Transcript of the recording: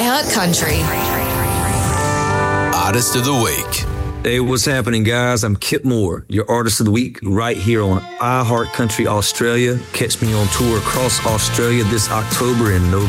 iHeart Country. Artist of the Week. Hey, what's happening, guys? I'm Kip Moore, your Artist of the Week, right here on iHeart Country Australia. Catch me on tour across Australia this October and November.